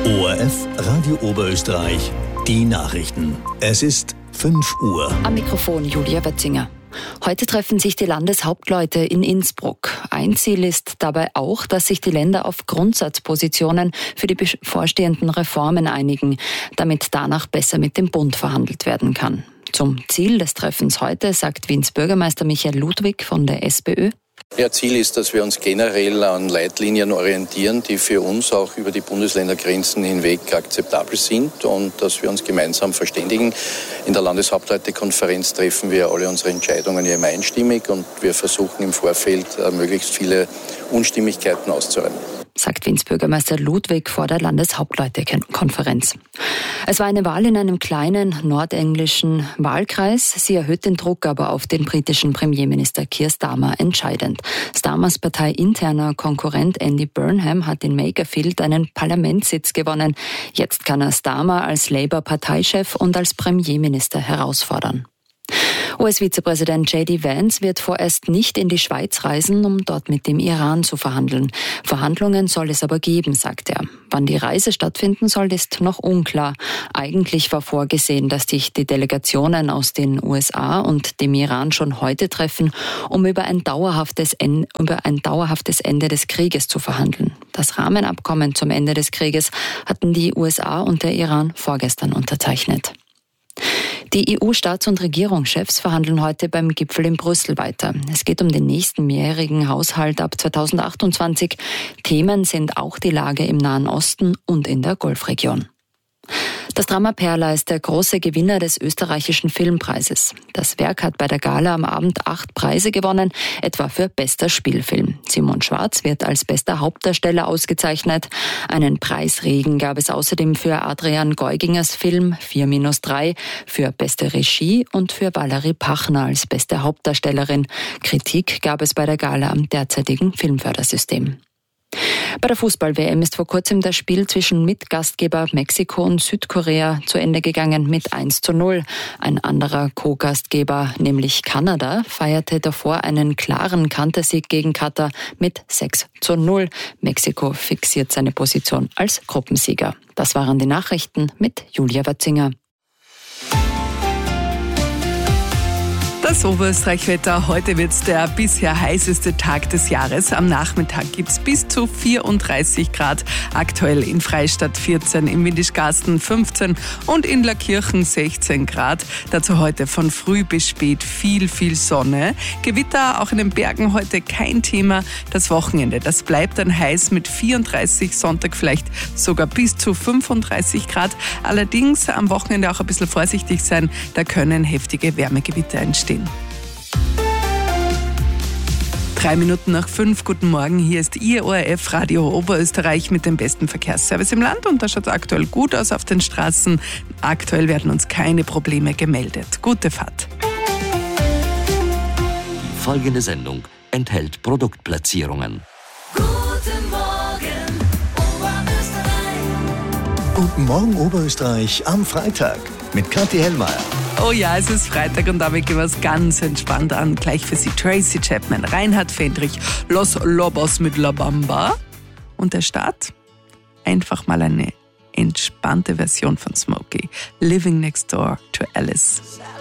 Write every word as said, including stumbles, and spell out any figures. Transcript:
O R F Radio Oberösterreich, die Nachrichten. Es ist fünf Uhr. Am Mikrofon Julia Wetzinger. Heute treffen sich die Landeshauptleute in Innsbruck. Ein Ziel ist dabei auch, dass sich die Länder auf Grundsatzpositionen für die bevorstehenden Reformen einigen, damit danach besser mit dem Bund verhandelt werden kann. Zum Ziel des Treffens heute sagt Wiens Bürgermeister Michael Ludwig von der SPÖ: Ja, Ziel ist, dass wir uns generell an Leitlinien orientieren, die für uns auch über die Bundesländergrenzen hinweg akzeptabel sind und dass wir uns gemeinsam verständigen. In der Landeshauptleutekonferenz treffen wir alle unsere Entscheidungen eben einstimmig und wir versuchen im Vorfeld möglichst viele Unstimmigkeiten auszuräumen, sagt Wiens Bürgermeister Ludwig vor der Landeshauptleutekonferenz. Es war eine Wahl in einem kleinen nordenglischen Wahlkreis. Sie erhöht den Druck aber auf den britischen Premierminister Keir Starmer entscheidend. Starmers parteiinterner Konkurrent Andy Burnham hat in Makerfield einen Parlamentssitz gewonnen. Jetzt kann er Starmer als Labour-Parteichef und als Premierminister herausfordern. U S-Vizepräsident J D Vance wird vorerst nicht in die Schweiz reisen, um dort mit dem Iran zu verhandeln. Verhandlungen soll es aber geben, sagt er. Wann die Reise stattfinden soll, ist noch unklar. Eigentlich war vorgesehen, dass sich die Delegationen aus den U S A und dem Iran schon heute treffen, um über ein dauerhaftes Ende, über ein dauerhaftes Ende des Krieges zu verhandeln. Das Rahmenabkommen zum Ende des Krieges hatten die U S A und der Iran vorgestern unterzeichnet. Die E U-Staats- und Regierungschefs verhandeln heute beim Gipfel in Brüssel weiter. Es geht um den nächsten mehrjährigen Haushalt ab zweitausendachtundzwanzig. Themen sind auch die Lage im Nahen Osten und in der Golfregion. Das Drama Perla ist der große Gewinner des österreichischen Filmpreises. Das Werk hat bei der Gala am Abend acht Preise gewonnen, etwa für bester Spielfilm. Simon Schwarz wird als bester Hauptdarsteller ausgezeichnet. Einen Preisregen gab es außerdem für Adrian Geugingers Film vier minus drei, für beste Regie und für Valerie Pachner als beste Hauptdarstellerin. Kritik gab es bei der Gala am derzeitigen Filmfördersystem. Bei der Fußball-W M ist vor kurzem das Spiel zwischen Mitgastgeber Mexiko und Südkorea zu Ende gegangen mit eins zu null. Ein anderer Co-Gastgeber, nämlich Kanada, feierte davor einen klaren Kantersieg gegen Katar mit sechs zu null. Mexiko fixiert seine Position als Gruppensieger. Das waren die Nachrichten mit Julia Wetzinger. Das Oberösterreich-Wetter. Heute wird es der bisher heißeste Tag des Jahres. Am Nachmittag gibt es bis zu vierunddreißig Grad. Aktuell in Freistadt vierzehn, im Windischgarsten fünfzehn und in Laakirchen sechzehn Grad. Dazu heute von früh bis spät viel, viel Sonne. Gewitter auch in den Bergen heute kein Thema. Das Wochenende, das bleibt dann heiß mit vierunddreißig, Sonntag vielleicht sogar bis zu fünfunddreißig Grad. Allerdings am Wochenende auch ein bisschen vorsichtig sein. Da können heftige Wärmegewitter entstehen. Drei Minuten nach fünf, guten Morgen, hier ist Ihr O R F Radio Oberösterreich mit dem besten Verkehrsservice im Land und da schaut es aktuell gut aus auf den Straßen. Aktuell werden uns keine Probleme gemeldet. Gute Fahrt. Die folgende Sendung enthält Produktplatzierungen. Guten Morgen, Oberösterreich. Guten Morgen, Oberösterreich am Freitag mit Kathi Hellmeier. Oh ja, es ist Freitag und damit gehen wir es ganz entspannt an. Gleich für Sie Tracy Chapman, Reinhard Fendrich, Los Lobos mit La Bamba. Und der Start? Einfach mal eine entspannte Version von Smokey. Living Next Door to Alice.